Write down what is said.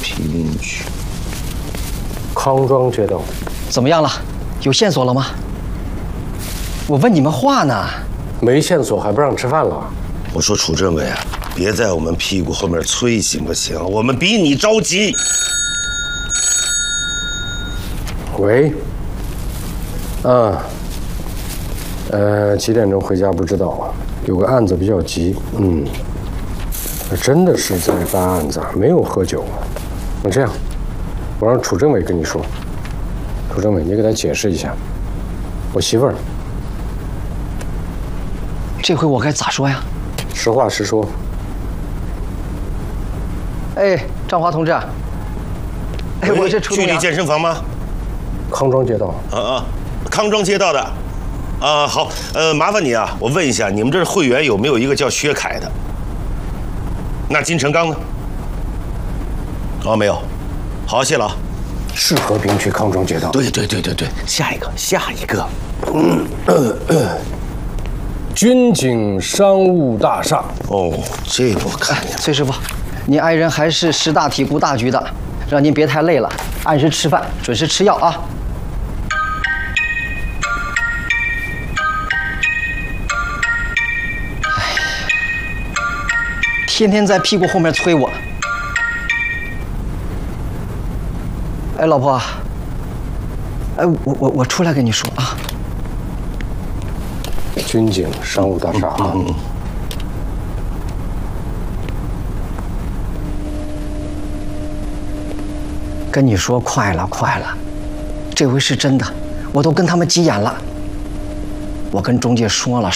平区康庄街道， 怎么样了？有线索了吗？我问你们话呢。 没线索还不让吃饭了？ 我说楚政委啊，别在我们屁股后面催行不行？我们比你着急。 喂，几点钟回家不知道，有个案子比较急，真的是在办案子，没有喝酒。那这样，我让楚政委跟你说，楚政委你给他解释一下，我媳妇儿。 这回我该咋说呀？ 实话实说。 哎，张华同志，哎，我这出去你健身房吗？ 康庄街道。 康庄街道的。好，麻烦你啊，我问一下，你们这会员有没有一个叫薛凯的？那金成刚呢？没有。好，谢了啊。 是和平区康庄街道。 对，下一个。 军警商务大厦。 哦，这个我看见了。 崔师傅，您爱人还是识大体顾大局的，让您别太累了，按时吃饭，准时吃药啊。天天在屁股后面催我。哎，老婆，哎，我出来跟你说啊。 军警商务大厦啊。 跟你说快了，这回是真的，我都跟他们急眼了。我跟中介说了